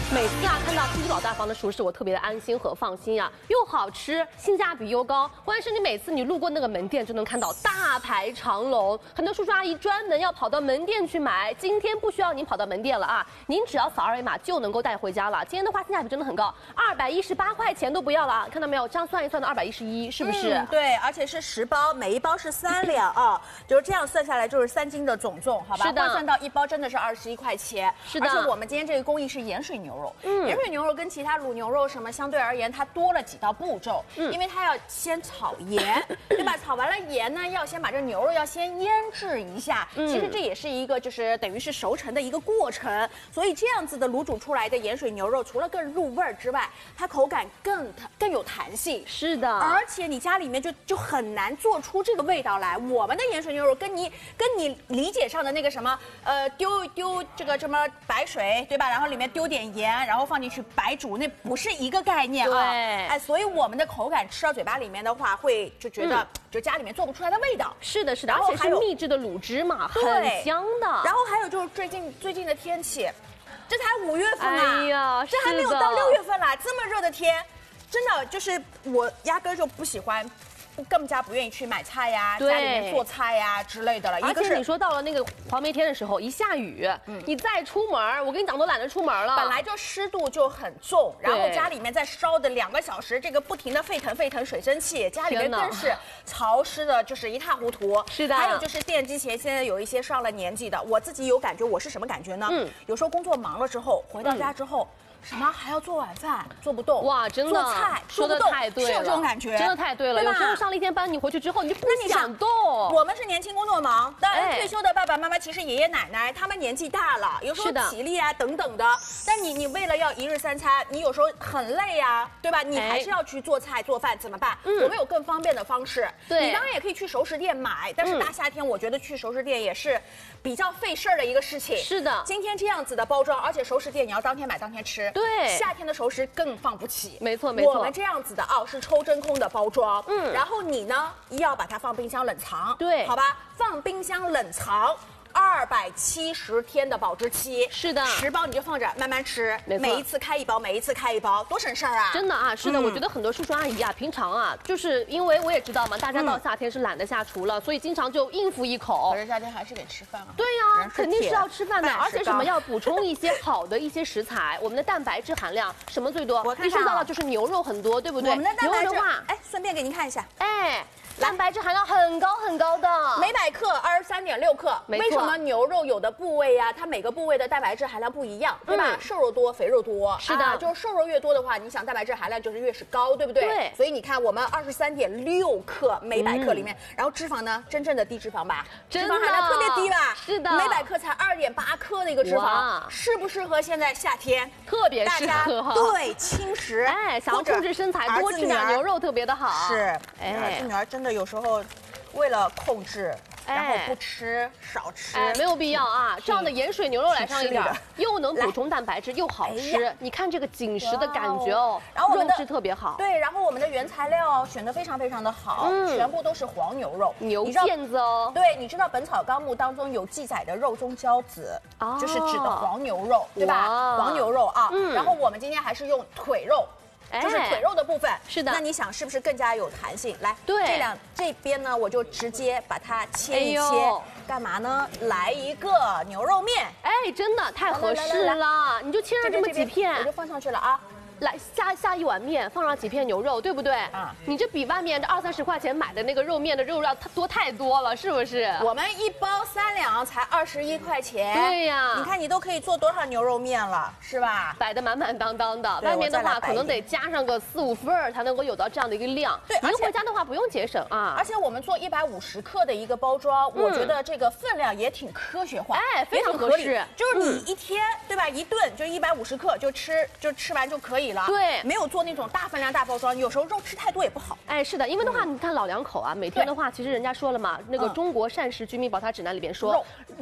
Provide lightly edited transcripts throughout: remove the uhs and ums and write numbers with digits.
每次啊看到金鸡老大房的熟食，我特别的安心和放心啊，又好吃，性价比又高。关键是你每次你路过那个门店，就能看到大排长龙，很多叔叔阿姨专门要跑到门店去买。今天不需要您跑到门店了啊，您只要扫二维码就能够带回家了。今天的话性价比真的很高，218块钱都不要了啊，看到没有？这样算一算的211，是不是？ 对，而且是10包，每一包是3两啊，就是这样算下来就是3斤的总重，好吧？ 是的， 换算到1包真的是21块钱。 是的， 而且我们今天这个工艺是盐水牛肉，盐水牛肉跟其他卤牛肉什么相对而言，它多了几道步骤，因为它要先炒盐，对吧？炒完了盐呢，要先把这牛肉要先腌制一下，其实这也是一个就是等于是熟成的一个过程，所以这样子的卤煮出来的盐水牛肉，除了更入味儿之外，它口感更有弹性。 是的， 而且你家里面就很难做出这个味道来。我们的盐水牛肉跟你理解上的那个什么丢这个什么白水，对吧？然后里面丢点盐，然后放进去白煮，那不是一个概念啊。 对， 哎，所以我们的口感吃到嘴巴里面的话，会就觉得就家里面做不出来的味道。 是的，是的，而且是秘制的卤汁嘛，很香的。 然后还有就是最近的天气，这才5月份啊， 哎呀， 这还没有到6月份啦，这么热的天，真的就是我压根就不喜欢。更加不愿意去买菜呀，家里面做菜呀之类的了。 而且你说到了那个黄梅天的时候，一下雨，你再出门，我跟你讲都懒得出门了。 本来就湿度就很重，然后家里面再烧的2个小时，这个不停的沸腾水蒸气，家里面更是潮湿的，就是一塌糊涂。 是的。 还有就是电机前现在有一些上了年纪的，我自己有感觉，我是什么感觉呢？有时候工作忙了之后，回到家之后。什么还要做晚饭，做不动哇！真的， 做菜说的太对了， 是有这种感觉， 真的太对了。有时候上了一天班，你回去之后你就不想动。 我们是年轻工作忙，当然退休的爸爸妈妈，其实爷爷奶奶他们年纪大了，有时候体力啊等等的。但你为了要1日3餐，你有时候很累啊，对吧？你还是要去做菜做饭，怎么办？我们有更方便的方式。 对， 你当然也可以去熟食店买，但是大夏天我觉得去熟食店也是比较费事儿的一个事情。 是的， 今天这样子的包装，而且熟食店你要当天买当天吃。 对， 夏天的熟食更放不起， 没错没错。 我们这样子的啊是抽真空的包装，然后你呢要把它放冰箱冷藏， 对， 好吧，放冰箱冷藏。270天的保质期， 是的 ，10包你就放着慢慢吃，每一次开1包，每一次开1包，多省事儿啊！ 真的啊，是的，我觉得很多叔叔阿姨啊，平常啊，就是因为我也知道嘛，大家到夏天是懒得下厨了，所以经常就应付一口。 可是夏天还是得吃饭啊。 对呀，肯定是要吃饭的，而且什么要补充一些好的一些食材，我们的蛋白质含量什么最多？ 我看你说到了就是牛肉很多，对不对？ 我们的蛋白质的话， 哎，顺便给您看一下， 哎。蛋白质含量很高很高的， 每100克23.6克。为什么牛肉有的部位呀，它每个部位的蛋白质含量不一样，对吧？瘦肉多，肥肉多。 是的， 就是瘦肉越多的话，你想蛋白质含量就是越是高，对不对？ 对。 所以你看，我们23.6克每100克里面，然后脂肪呢，真正的低脂肪吧，脂肪含量特别低吧？ 是的， 每100克才2.8克的一个脂肪，适不适合现在夏天？ 特别适合哈。 对，轻食。 哎，想要控制身材，多吃点牛肉特别的好。 是，儿子女儿真的有时候。为了控制，然后不吃少吃， 没有必要啊。这样的盐水牛肉来上一点，又能补充蛋白质，又好吃。你看这个紧实的感觉哦， 然后肉质特别好。 对，然后我们的原材料选得非常的好，全部都是黄牛肉， 牛腱子哦。 对，你知道《本草纲目》当中有记载的肉中骄子，就是指的黄牛肉，对吧？黄牛肉啊。然后我们今天还是用腿肉。就是腿肉的部分， 是的。 那你想是不是更加有弹性？来， 对， 这边呢，我就直接把它切一切，干嘛呢？来一个牛肉面， 哎，真的太合适了，你就切上这么几片， 我就放上去了啊。 来下一碗面，放上几片牛肉，对不对？啊，你这比外面这20-30块钱买的那个肉面的肉要多太多了，是不是？ 我们1包3两才21块钱。 对呀， 你看你都可以做多少牛肉面了，是吧？ 摆得满满当当的，外面的话可能得加上个4-5份才能够有到这样的一个量。 对， 您回家的话不用节省啊。 而且我们做150克的一个包装，我觉得这个分量也挺科学化， 哎，非常合适。 就是你一天对吧，一顿就150克就吃完就可以。 对， 没有做那种大分量大包装，有时候肉吃太多也不好。 哎，是的，因为的话，你看老两口啊，每天的话，其实人家说了嘛，那个中国膳食居民宝塔指南里边说，肉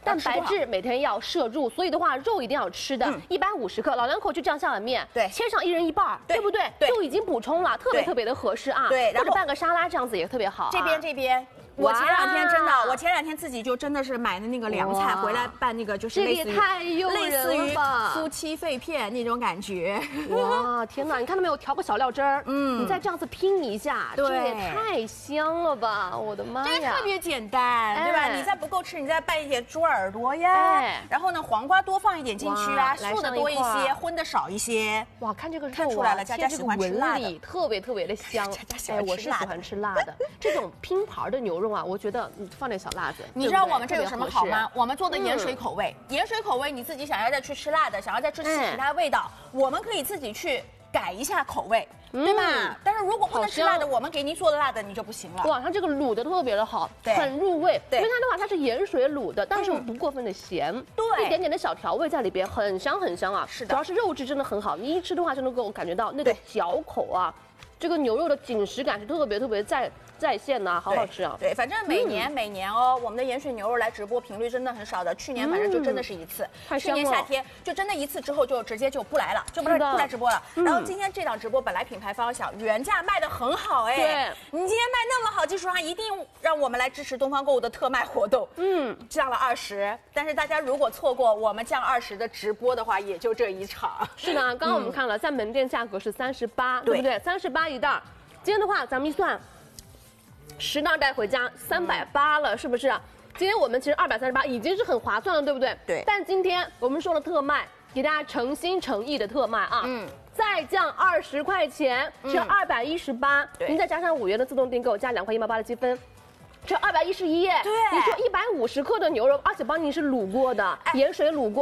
蛋白质每天要摄入，所以的话肉一定要吃的，150克，老两口就这样下碗面， 对， 切上1人1半，对不对？就已经补充了，特别的合适啊。 对， 或者拌个沙拉这样子也特别好。 这边。我前两天真的，我前两天自己就真的是买的那个凉菜回来拌那个，就是类似于夫妻肺片那种感觉。 哇，天哪！你看到没有？调个小料汁儿，你再这样子拼一下，这也太香了吧！我的妈呀， 这个特别简单，对吧？你再不够吃，你再拌一点猪耳朵呀，然后呢，黄瓜多放一点进去啊，素的多一些，荤的少一些。 哇，看这个看出来了，佳佳喜欢吃辣的， 特别的香。哎，我是喜欢吃辣的。这种拼盘的牛肉啊，我觉得你放点小辣子。 你知道我们这有什么好吗？我们做的盐水口味，盐水口味你自己想要再去吃辣的，想要再去吃其他味道，我们可以自己去改一下口味，对吧？但是如果不能吃辣的，我们给您做的辣的你就不行了。 哇，它这个卤的特别的好，很入味。因为它的话，它是盐水卤的，但是不过分的咸， 对， 一点点的小调味在里边，很香啊。 是的， 主要是肉质真的很好，你一吃的话就能够感觉到那个嚼口啊。这个牛肉的紧实感是特别在线呐，好吃啊！ 对，反正每年哦，我们的盐水牛肉来直播频率真的很少的。去年反正就真的是一次，去年夏天就真的一次之后就直接就不来了，就不来直播了。然后今天这档直播本来品牌方想原价卖的很好哎， 对， 你今天卖那么好，基础上一定让我们来支持东方购物的特卖活动，降了20%。但是大家如果错过我们降20%的直播的话，也就这一场。 是的，刚刚我们看了，在门店价格是38，对不对？38一袋，今天的话咱们一算。10袋带回家380了，是不是？今天我们其实238已经是很划算了，对不对？ 对。 但今天我们说了特卖，给大家诚心诚意的特卖啊，再降20块钱，是218，您再加上5元的自动订购，加2块188的积分。这211耶！ 对， 你说150克的牛肉，而且帮你是卤过的，盐水卤过。